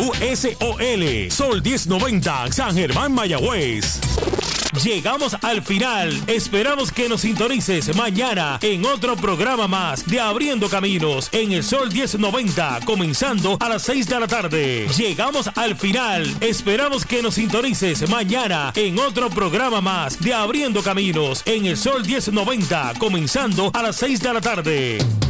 WSOL, Sol 1090, San Germán, Mayagüez. Llegamos al final. Esperamos que nos sintonices mañana en otro programa más de Abriendo Caminos en el Sol 1090, comenzando a las 6 de la tarde. Llegamos al final. Esperamos que nos sintonices mañana en otro programa más de Abriendo Caminos en el Sol 1090, comenzando a las 6 de la tarde.